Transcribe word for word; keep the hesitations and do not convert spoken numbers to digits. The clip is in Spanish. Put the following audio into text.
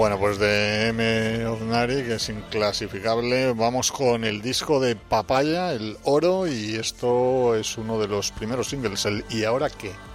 Bueno, pues de M. Ordinary, que es inclasificable, vamos con el disco de Papaya, el Oro, y esto es uno de los primeros singles, el ¿Y ahora qué?